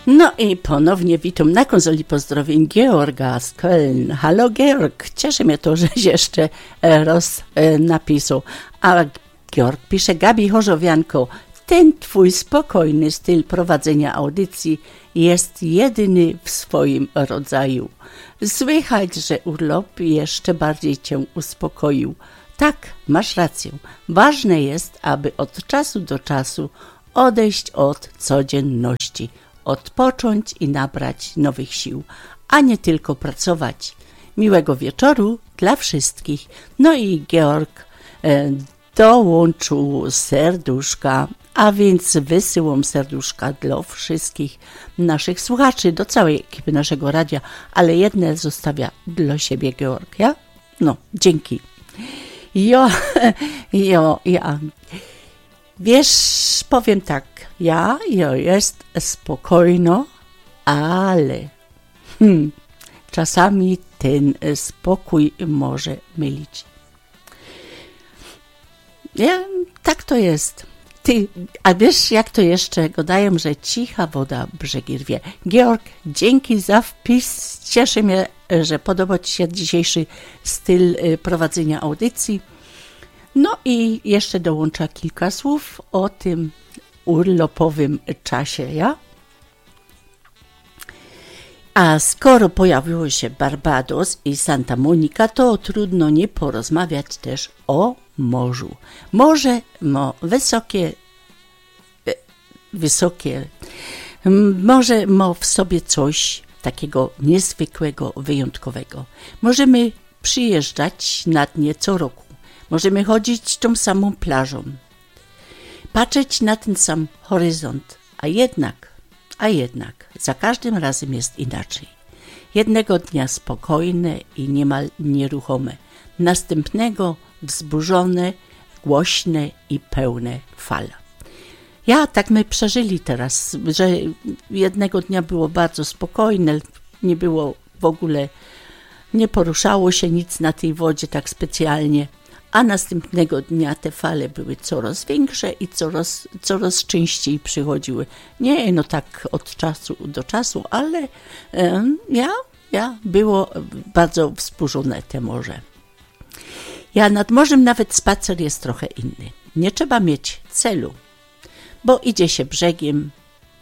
No i ponownie witam na konsoli pozdrowień Georga z Köln. Halo Georg, cieszy mnie to, żeś jeszcze raz napisał. A Georg pisze: Gabi Chorzowianko, ten twój spokojny styl prowadzenia audycji jest jedyny w swoim rodzaju. Słychać, że urlop jeszcze bardziej cię uspokoił. Tak, masz rację. Ważne jest, aby od czasu do czasu odejść od codzienności, odpocząć i nabrać nowych sił, a nie tylko pracować. Miłego wieczoru dla wszystkich. No i Georg dołączył serduszka, a więc wysyłam serduszka dla wszystkich naszych słuchaczy, do całej ekipy naszego radia, ale jedne zostawia dla siebie Georg, ja? No, dzięki. Ja. Wiesz, powiem tak, ja jest spokojno, ale czasami ten spokój może mylić. Ja, tak to jest. A wiesz, jak to jeszcze gadają, że cicha woda brzegi rwie. Georg, dzięki za wpis. Cieszy mnie, że podoba ci się dzisiejszy styl prowadzenia audycji. No i jeszcze dołącza kilka słów o tym urlopowym czasie, ja? A skoro pojawiło się Barbados i Santa Monica, to trudno nie porozmawiać też o morzu. Morze ma morze ma w sobie coś takiego niezwykłego, wyjątkowego. Możemy przyjeżdżać nad nie co roku. Możemy chodzić tą samą plażą, patrzeć na ten sam horyzont, a jednak za każdym razem jest inaczej. Jednego dnia spokojne i niemal nieruchome, następnego wzburzone, głośne i pełne fal. Tak my przeżyli teraz, że jednego dnia było bardzo spokojne, nie było w ogóle, nie poruszało się nic na tej wodzie tak specjalnie, a następnego dnia te fale były coraz większe i coraz częściej przychodziły. Nie, no tak od czasu do czasu, ale było bardzo wzburzone te morze. Nad morzem nawet spacer jest trochę inny. Nie trzeba mieć celu, bo idzie się brzegiem,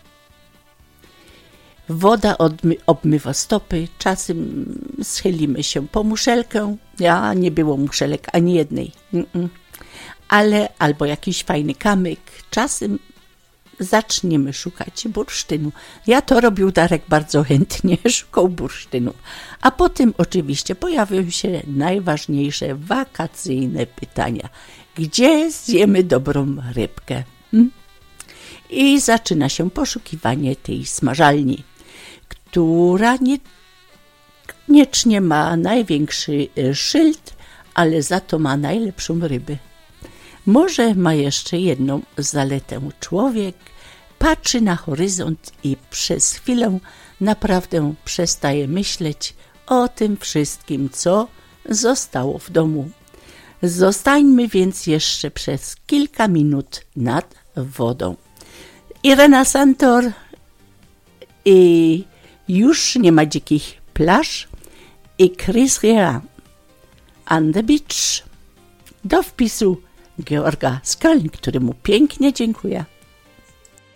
woda obmywa stopy, czasem schylimy się po muszelkę. Nie było muszelek ani jednej, ale albo jakiś fajny kamyk. Czasem zaczniemy szukać bursztynu. To robił Darek bardzo chętnie, szukał bursztynu. A potem oczywiście pojawią się najważniejsze wakacyjne pytania. Gdzie zjemy dobrą rybkę? I zaczyna się poszukiwanie tej smażalni, która niekoniecznie ma największy szyld, ale za to ma najlepszą rybę. Morze ma jeszcze jedną zaletę. Człowiek patrzy na horyzont i przez chwilę naprawdę przestaje myśleć o tym wszystkim, co zostało w domu. Zostańmy więc jeszcze przez kilka minut nad wodą. Irena Santor i już nie ma dzikich plaż i Chris Rea on the beach do wpisu Georga z Köln, któremu pięknie dziękuję.